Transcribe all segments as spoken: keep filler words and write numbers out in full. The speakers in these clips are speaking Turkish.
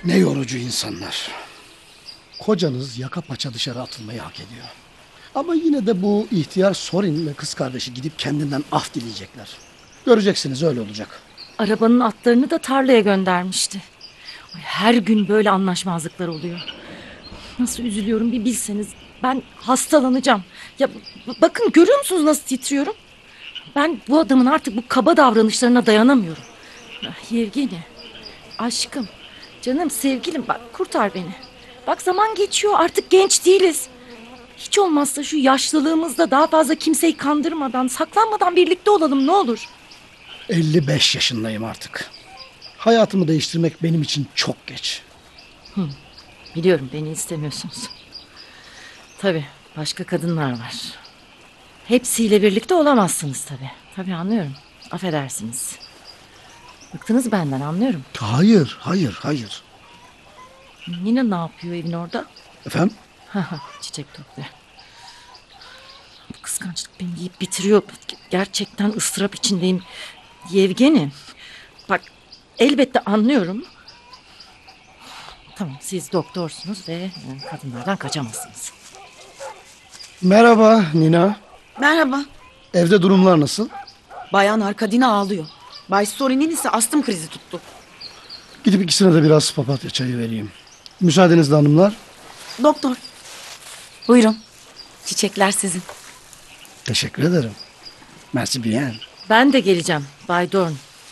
Ne yorucu insanlar. Kocanız yaka paça dışarı atılmayı hak ediyor. Ama yine de bu ihtiyar Sorin ve kız kardeşi gidip kendinden af dileyecekler. Göreceksiniz, öyle olacak. Arabanın atlarını da tarlaya göndermişti. Ay, her gün böyle anlaşmazlıklar oluyor. Nasıl üzülüyorum bir bilseniz. Ben hastalanacağım. Ya b- bakın, görüyor musunuz nasıl titriyorum? Ben bu adamın artık bu kaba davranışlarına dayanamıyorum. Ah, Yevgeni, aşkım, canım, sevgilim, bak kurtar beni. Bak, zaman geçiyor, artık genç değiliz. Hiç olmazsa şu yaşlılığımızda daha fazla kimseyi kandırmadan, saklanmadan birlikte olalım, ne olur. elli beş yaşındayım artık. Hayatımı değiştirmek benim için çok geç. Biliyorum, beni istemiyorsunuz. Tabii başka kadınlar var. Hepsiyle birlikte olamazsınız tabii. Tabii, anlıyorum. Affedersiniz. Bıktınız benden, anlıyorum. Hayır, hayır, hayır. Nina ne yapıyor evin orada? Efendim? Çiçek topluyor. Bu kıskançlık beni yiyip bitiriyor. Gerçekten ıstırap içindeyim. Yevgeni, bak, elbette anlıyorum. Tamam, siz doktorsunuz ve e, kadınlardan kaçamazsınız. Merhaba Nina. Merhaba. Evde durumlar nasıl? Bayan Arkadina ağlıyor. Bay Sorin'in ise astım krizi tuttu. Gidip ikisine de biraz papatya çayı vereyim. Müsaadenizle hanımlar. Doktor. Buyurun. Çiçekler sizin. Teşekkür ederim. Merci bien. Ben de geleceğim Bay Dorn.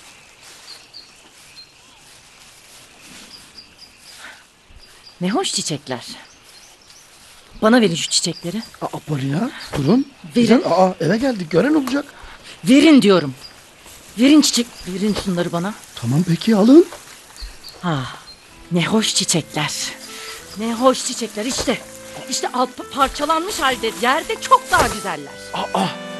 Ne hoş çiçekler. Bana verin şu çiçekleri. Aa, Polina, durun. Verin. Güzel. Aa, eve geldik, gören olacak. Verin diyorum. Verin çiçek, verin şunları bana. Tamam peki, alın. Ah, ne hoş çiçekler. Ne hoş çiçekler işte. İşte alt parçalanmış halde, yerde çok daha güzeller. Aa,